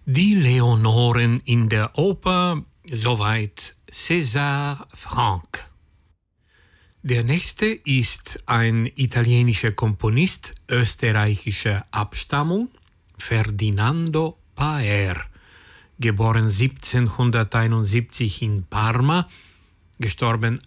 Die Leonoren in der Oper, soweit César Franck. Der nächste ist ein italienischer Komponist österreichischer Abstammung, Ferdinando Paer, geboren 1771 in Parma, gestorben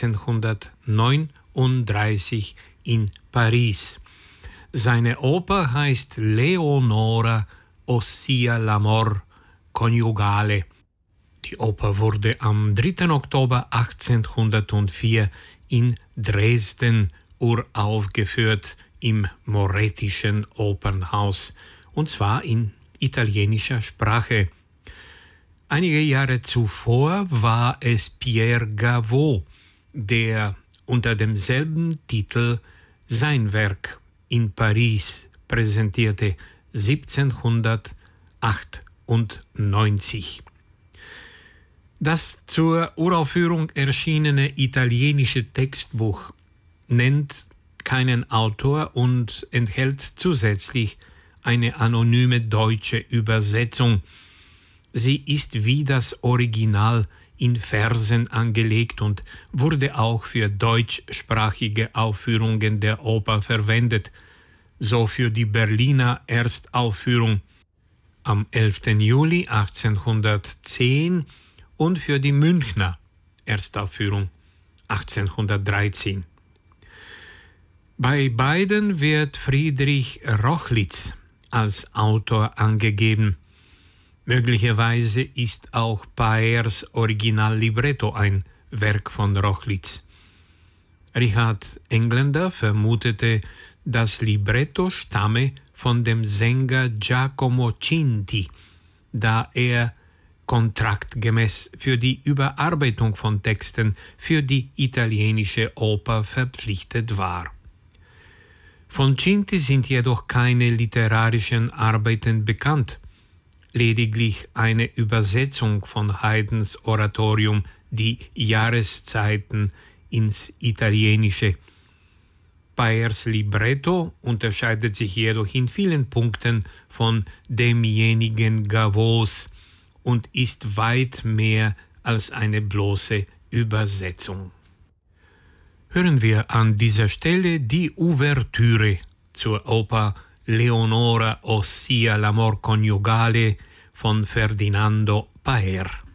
1839 in Paris. Seine Oper heißt Leonora, ossia l'amor coniugale. Die Oper wurde am 3. Oktober 1804 in Dresden uraufgeführt im Morettischen Opernhaus, und zwar in italienischer Sprache. Einige Jahre zuvor war es Pierre Gaveau, der unter demselben Titel sein Werk in Paris präsentierte, 1798. Das zur Uraufführung erschienene italienische Textbuch nennt keinen Autor und enthält zusätzlich eine anonyme deutsche Übersetzung. Sie ist wie das Original in Versen angelegt und wurde auch für deutschsprachige Aufführungen der Oper verwendet, so für die Berliner Erstaufführung am 11. Juli 1810 und für die Münchner Erstaufführung 1813. Bei beiden wird Friedrich Rochlitz als Autor angegeben. Möglicherweise ist auch Paers Originallibretto ein Werk von Rochlitz. Richard Engländer vermutete, das Libretto stamme von dem Sänger Giacomo Cinti, da er kontraktgemäß für die Überarbeitung von Texten für die italienische Oper verpflichtet war. Von Cinti sind jedoch keine literarischen Arbeiten bekannt, lediglich eine Übersetzung von Haydns Oratorium Die Jahreszeiten ins Italienische. Paers Libretto unterscheidet sich jedoch in vielen Punkten von demjenigen Gavau's und ist weit mehr als eine bloße Übersetzung. Hören wir an dieser Stelle die Ouvertüre zur Oper Leonora, ossia l'amor coniugale von Ferdinando Paer.